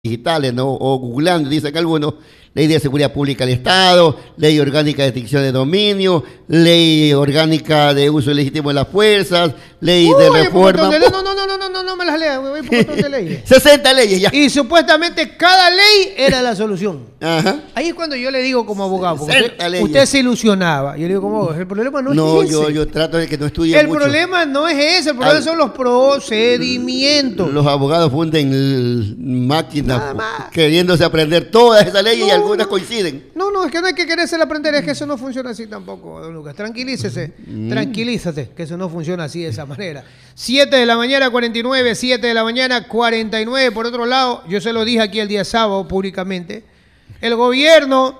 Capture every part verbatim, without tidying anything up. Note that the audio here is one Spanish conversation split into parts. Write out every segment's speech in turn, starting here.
digitales, ¿no? O googleando, dicen algunos, ley de seguridad pública del Estado, ley orgánica de extinción de dominio, ley orgánica de uso legítimo de las fuerzas, ley Uy, de reforma. De, no, no, no, no, no, no, no me las lea, voy por un montón de leyes. sesenta leyes ya. Y supuestamente cada ley era la solución. Ajá. Ahí es cuando yo le digo como abogado, porque usted, leyes. usted se ilusionaba. Yo le digo como abogado, el problema no, no es ese. No, yo, yo trato de que no estudie El mucho. problema no es ese, el problema Al, son los procedimientos. Los abogados funden máquinas queriéndose aprender todas esas leyes no, y algunas no, coinciden. No, no, es que no hay que quererse aprender, es que eso no funciona así tampoco, don Lucas. Tranquilícese, mm. tranquilízate, que eso no funciona así de esa manera. siete de la mañana, cuarenta y nueve, siete de la mañana, cuarenta y nueve. Por otro lado, yo se lo dije aquí el día sábado públicamente, el gobierno,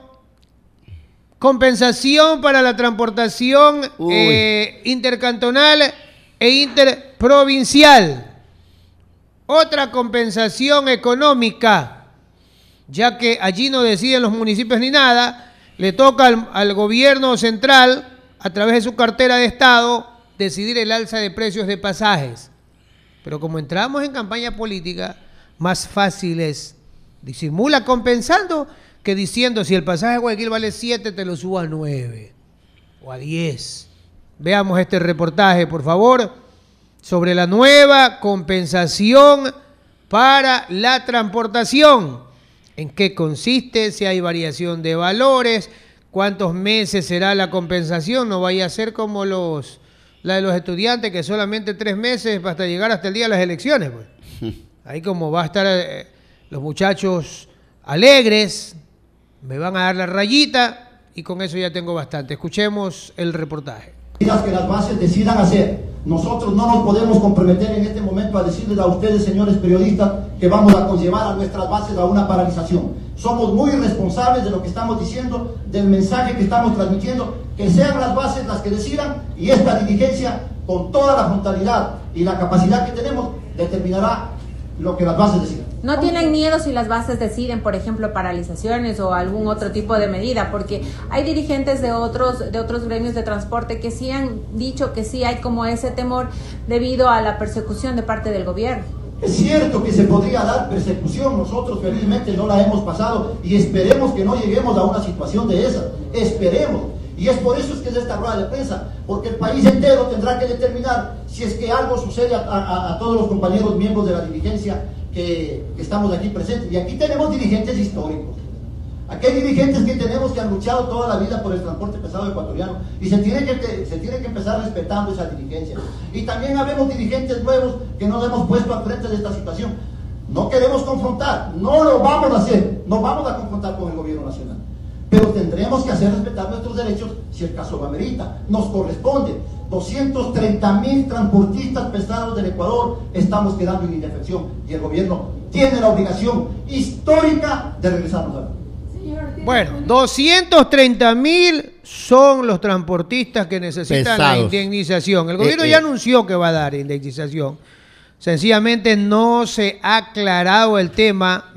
compensación para la transportación eh, intercantonal e interprovincial. Otra compensación económica, ya que allí no deciden los municipios ni nada, le toca al, al gobierno central, a través de su cartera de Estado, decidir el alza de precios de pasajes. Pero como entramos en campaña política, más fácil es, disimula compensando que diciendo si el pasaje de Guayaquil vale siete, te lo subo a nueve o a diez. Veamos este reportaje, por favor, sobre la nueva compensación para la transportación. ¿En qué consiste? Si hay variación de valores, cuántos meses será la compensación, no vaya a ser como los la de los estudiantes, que solamente tres meses hasta llegar hasta el día de las elecciones. Pues. Ahí como va a estar eh, los muchachos alegres, me van a dar la rayita y con eso ya tengo bastante. Escuchemos el reportaje. Que las bases decidan hacer. Nosotros no nos podemos comprometer en este momento a decirles a ustedes, señores periodistas, que vamos a conllevar a nuestras bases a una paralización. Somos muy responsables de lo que estamos diciendo, del mensaje que estamos transmitiendo, que sean las bases las que decidan y esta dirigencia, con toda la frontalidad y la capacidad que tenemos, determinará lo que las bases decidan. ¿No tienen miedo si las bases deciden, por ejemplo, paralizaciones o algún otro tipo de medida? Porque hay dirigentes de otros de otros gremios de transporte que sí han dicho que sí hay como ese temor debido a la persecución de parte del gobierno. Es cierto que se podría dar persecución, nosotros felizmente no la hemos pasado y esperemos que no lleguemos a una situación de esa, esperemos. Y es por eso es que es esta rueda de prensa, porque el país entero tendrá que determinar si es que algo sucede a, a, a todos los compañeros miembros de la dirigencia que, que estamos aquí presentes. Y aquí tenemos dirigentes históricos. Aquí hay dirigentes que tenemos que han luchado toda la vida por el transporte pesado ecuatoriano y se tiene que, se tiene que empezar respetando esa dirigencia. Y también habemos dirigentes nuevos que nos hemos puesto al frente de esta situación. No queremos confrontar, no lo vamos a hacer, no vamos a confrontar con el gobierno nacional. Pero tendremos que hacer respetar nuestros derechos si el caso lo amerita. Nos corresponde. doscientos treinta mil transportistas pesados del Ecuador estamos quedando en indefensión y el gobierno tiene la obligación histórica de regresarnos a la... Bueno, doscientos treinta mil son los transportistas que necesitan pesados. La indemnización. El gobierno eh, eh. ya anunció que va a dar indemnización. Sencillamente no se ha aclarado el tema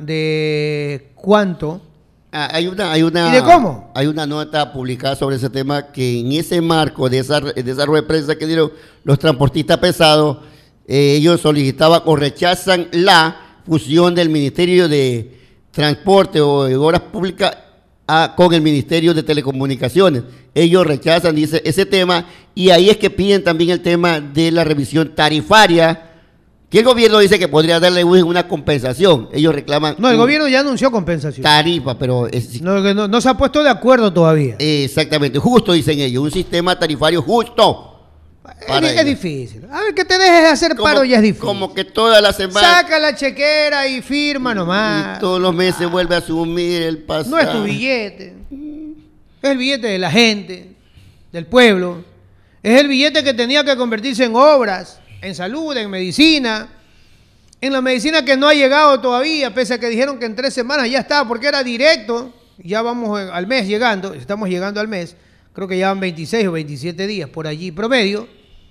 de cuánto. Ah, hay una, hay una, ¿Y de cómo? Hay una nota publicada sobre ese tema que en ese marco de esa, de esa rueda de prensa que dieron los transportistas pesados, eh, ellos solicitaban o rechazan la fusión del Ministerio de Transporte o de Obras Públicas a, con el Ministerio de Telecomunicaciones. Ellos rechazan, dice, ese tema y ahí es que piden también el tema de la revisión tarifaria, que el gobierno dice que podría darle una compensación. Ellos reclaman... No, el gobierno ya anunció compensación. Tarifa, pero... Es, no, no, no se ha puesto de acuerdo todavía. Exactamente, justo dicen ellos, un sistema tarifario justo. Es, es difícil. A ver, que te dejes de hacer como, paro ya es difícil. Como que toda la semana... Saca la chequera y firma nomás. Y todos los meses ah, vuelve a asumir el pasado. No es tu billete. Es el billete de la gente, del pueblo. Es el billete que tenía que convertirse en obras, en salud, en medicina, en la medicina que no ha llegado todavía, pese a que dijeron que en tres semanas ya estaba, porque era directo, ya vamos al mes llegando, estamos llegando al mes, creo que llevan veintiséis o veintisiete días por allí promedio.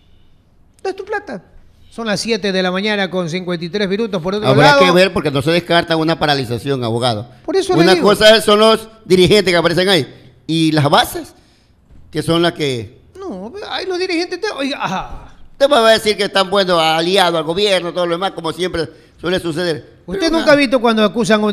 ¿Dónde es tu plata? Son las siete de la mañana con cincuenta y tres minutos por otro Habrá lado. Habrá que ver porque no se descarta una paralización, abogado. Por eso una le digo. cosa son los dirigentes que aparecen ahí y las bases, que son las que... No, hay los dirigentes... Te... Oiga, ajá. Usted me va a decir que están buenos aliados al gobierno, todo lo demás, como siempre suele suceder. ¿Usted Pero nunca ha visto cuando acusan